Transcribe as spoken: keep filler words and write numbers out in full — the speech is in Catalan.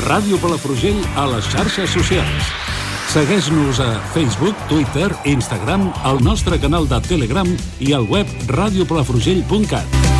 Ràdio Palafrugell a les xarxes socials. Segueix-nos a Facebook, Twitter, Instagram, al nostre canal de Telegram i al web radiopalafrugell punt cat.